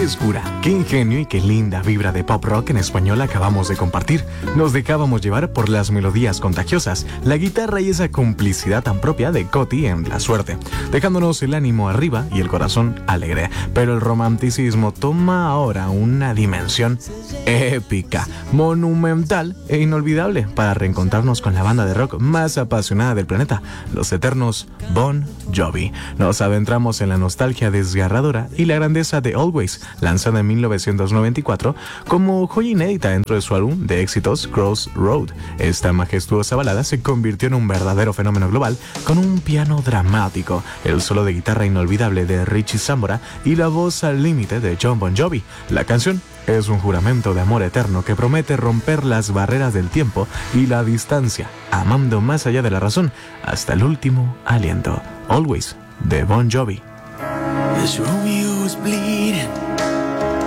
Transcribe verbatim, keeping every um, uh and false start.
frescura, qué ingenio y qué linda vibra de pop rock en español acabamos de compartir. Nos dejábamos llevar por las melodías contagiosas, la guitarra y esa complicidad tan propia de Coti en La Suerte, dejándonos el ánimo arriba y el corazón alegre. Pero el romanticismo toma ahora una dimensión épica, monumental e inolvidable para reencontrarnos con la banda de rock más apasionada del planeta, los eternos Bon Jovi. Nos adentramos en la nostalgia desgarradora y la grandeza de Always, lanzada en mil novecientos noventa y cuatro como joya inédita dentro de su álbum de éxitos Crossroad. Esta majestuosa balada se convirtió en un verdadero fenómeno global con un piano dramático, el solo de guitarra inolvidable de Richie Sambora y la voz al límite de Jon Bon Jovi. La canción es un juramento de amor eterno que promete romper las barreras del tiempo y la distancia, amando más allá de la razón hasta el último aliento. Always, de Bon Jovi. As Romeo was bleeding